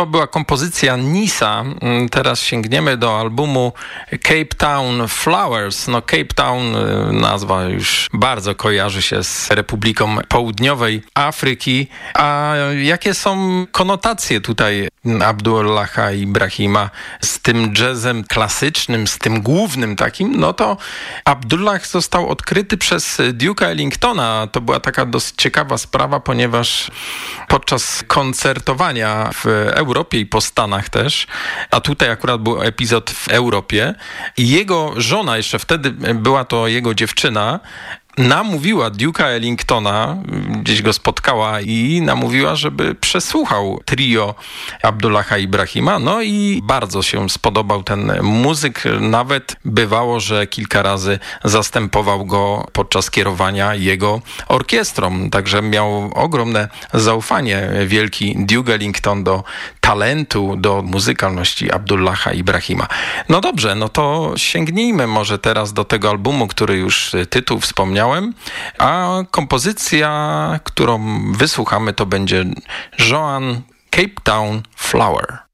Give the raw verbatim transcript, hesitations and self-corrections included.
To była kompozycja Nisa. Teraz sięgniemy do albumu Cape Town Flowers. No Cape Town, nazwa już bardzo kojarzy się z Republiką Południowej Afryki. A jakie są konotacje tutaj Abdullaha Ibrahima z tym jazzem klasycznym, z tym głównym takim? No to Abdullah został odkryty przez Duke'a Ellingtona. To była taka dosyć ciekawa sprawa, ponieważ podczas koncertowania w Europie i po Stanach też, a tutaj akurat był epizod w Europie, i jego żona, jeszcze wtedy była to jego dziewczyna, namówiła Duke'a Ellingtona, gdzieś go spotkała i namówiła, żeby przesłuchał trio Abdullaha Ibrahima. No i bardzo się spodobał ten muzyk. Nawet bywało, że kilka razy zastępował go podczas kierowania jego orkiestrą. Także miał ogromne zaufanie wielki Duke Ellington do talentu, do muzykalności Abdullaha Ibrahima. No dobrze, no to sięgnijmy może teraz do tego albumu, który już tytuł wspomniałem, a kompozycja, którą wysłuchamy, to będzie Joan Cape Town Flower.